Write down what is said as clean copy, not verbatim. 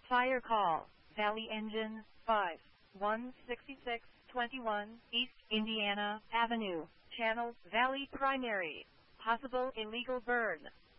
Fire call. Valley Engine 5. 16621 East Indiana Avenue. Channel Valley Primary. Possible illegal burn.